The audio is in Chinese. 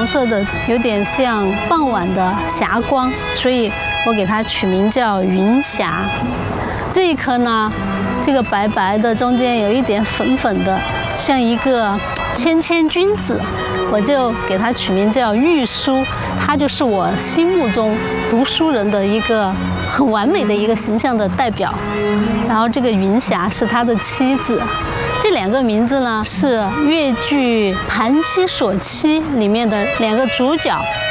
色的，有点像傍晚的霞光，所以我给它取名叫云霞。这一颗呢，这个白白的，中间有一点粉粉的，像一个谦谦君子，我就给它取名叫玉书。它就是我心目中读书人的一个很完美的一个形象的代表。然后这个云霞是他的妻子。这两个名字呢，是越剧《盘妻索妻》里面的两个主角